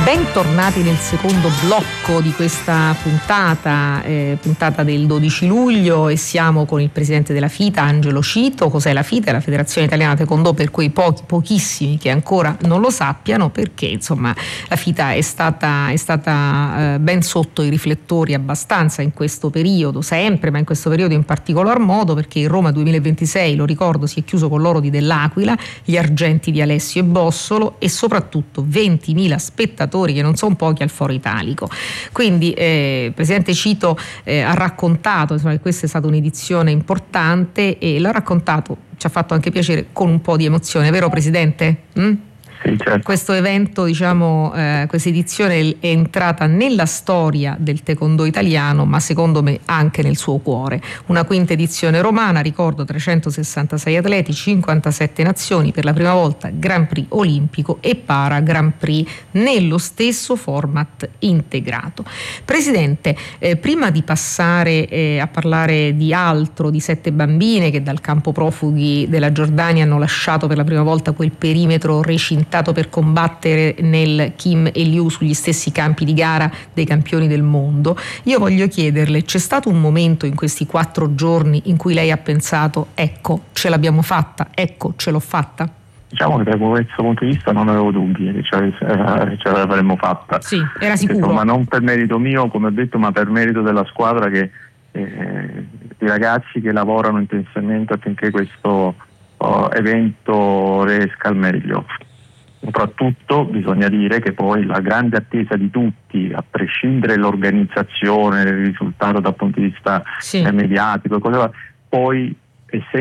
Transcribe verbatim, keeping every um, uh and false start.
Bentornati nel secondo blocco di questa puntata, eh, puntata del dodici luglio, e siamo con il presidente della FITA, Angelo Cito. Cos'è la FITA? È la Federazione Italiana Taekwondo, per quei pochi, pochissimi che ancora non lo sappiano, perché insomma la FITA è stata, è stata eh, ben sotto i riflettori abbastanza in questo periodo, sempre, ma in questo periodo in particolar modo, perché il Roma duemilaventisei, lo ricordo, si è chiuso con l'oro di Dell'Aquila, gli argenti di Alessio e Bossolo e soprattutto ventimila spettatori, che non sono pochi, al Foro Italico. Quindi eh, il presidente Cito eh, ha raccontato, insomma, che questa è stata un'edizione importante, e l'ha raccontato, ci ha fatto anche piacere, con un po' di emozione, vero presidente? Mm? Sì, certo. Questo evento, diciamo, eh, questa edizione è entrata nella storia del taekwondo italiano, ma secondo me anche nel suo cuore. Una quinta edizione romana, ricordo trecentosessantasei atleti, cinquantasette nazioni, per la prima volta Grand Prix olimpico e para Grand Prix nello stesso format integrato. Presidente, eh, prima di passare eh, a parlare di altro, di sette bambine che dal campo profughi della Giordania hanno lasciato per la prima volta quel perimetro recintato per combattere nel Kim e Liu sugli stessi campi di gara dei campioni del mondo, io voglio chiederle: c'è stato un momento in questi quattro giorni in cui lei ha pensato, ecco, ce l'abbiamo fatta, ecco, ce l'ho fatta? Diciamo che da questo punto di vista non avevo dubbi che ce l'avremmo fatta. Sì, era sicuro. Ma non per merito mio, come ho detto, ma per merito della squadra, che eh, i ragazzi che lavorano intensamente affinché questo oh, evento riesca al meglio. Soprattutto bisogna dire che poi la grande attesa di tutti, a prescindere dall'organizzazione, del risultato dal punto di vista sì. mediatico, poi essendo